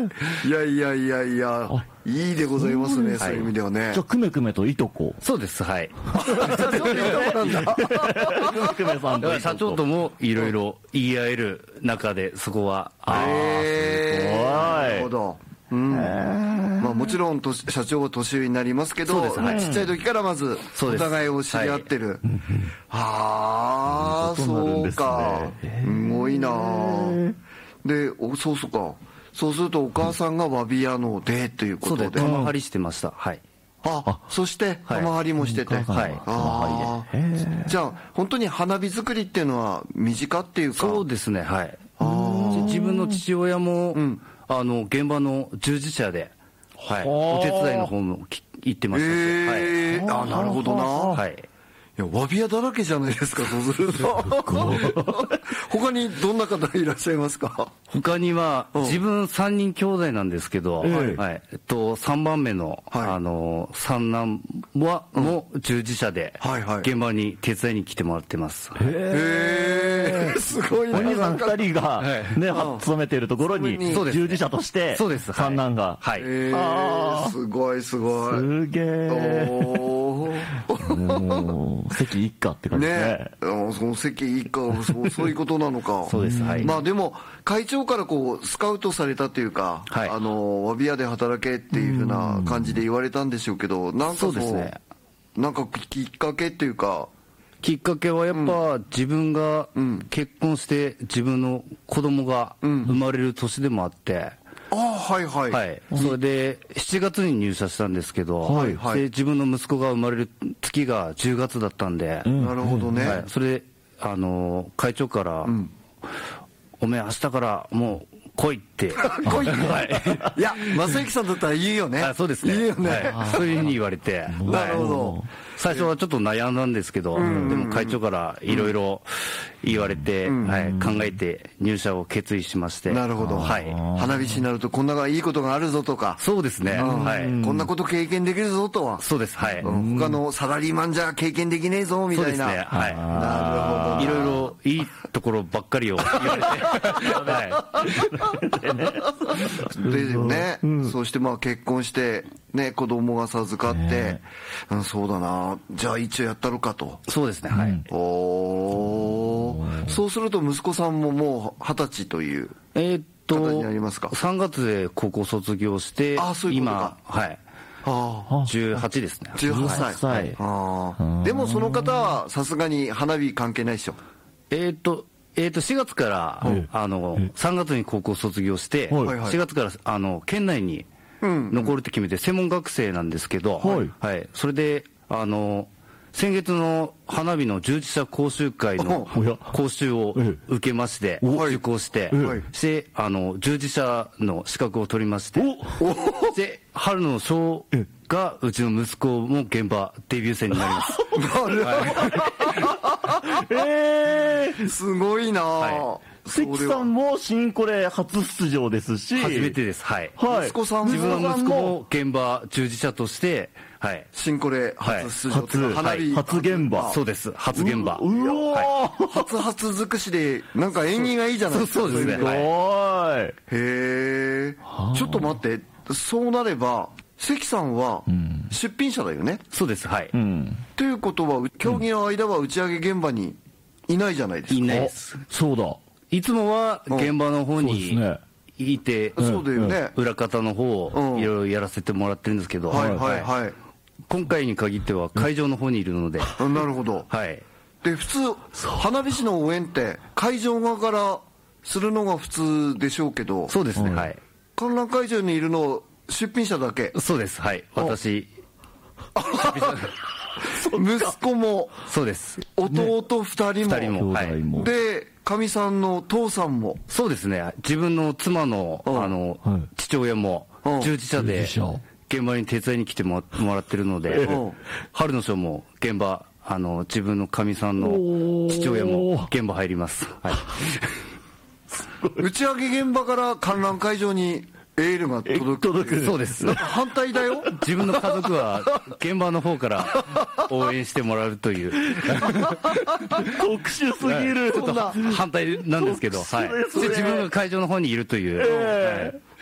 いやいやいやいや、いいでございますね、そういう意味ではね。 じゃあくめくめといとこ。 そうです、はい。社長ともいろいろ言い合える中で、そこは。 なるほど。まあもちろん社長は年上になりますけど、ちっちゃい時からまずお互いを知り合ってる。ああ、そうか。すごいな。で、そうか。そうするとお母さんがわび屋のでということで。 そうで、玉張りしてました。はい。 そして玉張りもしてて。はい。じゃあ本当に花火作りっていうのは身近っていうか。 そうですね、はい。自分の父親も現場の従事者で、お手伝いの方も行ってましたし。 なるほどな。はい。いや、わび屋だらけじゃないですか、そうすると。他にどんな方いらっしゃいますか？ 他には、自分3人兄弟なんですけど、3番目の、三男も従事者で、現場に手伝いに来てもらってます。 すごいな。 お兄さん2人がね、勤めているところに、従事者として、三男が。 はい。 すごいすごい。 すげえ。関一家って感じですね。 その関一家、そういうことなのか。 そうです。はい。 まあでも会長からこうスカウトされたというか、わび屋で働けっていうふうな感じで言われたんでしょうけど、なんかそうですね。なんかきっかけっていうか。 きっかけはやっぱ自分が結婚して自分の子供が生まれる年でもあって。 はいはい。 はい。それで、7月に入社したんですけど、で、自分の息子が生まれる月が10月だったんで、 なるほどね。 それで、会長から、おめえ明日からもう来いって。 来いって。いや、正行さんだったら言うよね。 そうですね。 言うよね。 そういうふうに言われて。 なるほど。 最初はちょっと悩んだんですけど、でも会長からいろいろ言われて、考えて入社を決意しまして。 なるほど。花火師になるとこんないいことがあるぞとか。 そうですね。 こんなこと経験できるぞとは。 そうです。はい。 他のサラリーマンじゃ経験できねえぞみたいな。 そうですね。はい。 なるほど。 いろいろいいところばっかりを言われて。ですよね。そしてまあ結婚して、ね、子供が授かって、そうだな、じゃあ一応やったろかと。 そうですね。はい。 そうすると息子さんももう20歳という方になりますか ？3月で高校卒業して、今、はい。18ですね。 18歳。でもその方はさすがに花火関係ないでしょ。 4月から、3月に高校卒業して、4月から県内に残るって決めて専門学生なんですけど、それで先月の花火の従事者講習会の講習を受けまして、受講して、従事者の資格を取りまして、で、春のショーがうちの息子も現場デビュー戦になります。 すごいな。 関さんも新コレ初出場ですし、 初めてです。はい。 息子さんも自分の息子も現場従事者として、 新コレ初出場、 花火初現場。 そうです。初現場。 初尽くしでなんか縁起がいいじゃないですか。 そうですね。 へえ。ちょっと待って、そうなれば関さんは出品者だよね。 そうです。はい。 ということは競技の間は打ち上げ現場にいないじゃないですか。 いないです。 そうだ。 いつもは現場の方にいて、 そうだよね。 裏方の方をいろいろやらせてもらってるんですけど、今回に限っては会場の方にいるので。 なるほど。で、普通花火師の応援って会場側からするのが普通でしょうけど。 そうですね。はい。 観覧会場にいるの出品者だけ。 そうです。はい。私。 息子も。 そうです。 弟2人も。 はい。 で、かみさんの父さんも。 そうですね。自分の妻の父親も従事者で現場に手伝いに来てもらってるので、春のショーも現場自分のかみさんの父親も現場入ります。 打ち上げ現場から観覧会場にエールが届く。 そうです。 反対だよ。 自分の家族は現場の方から応援してもらうという。 特殊すぎる。 ちょっと反対なんですけど、自分が会場の方にいるという。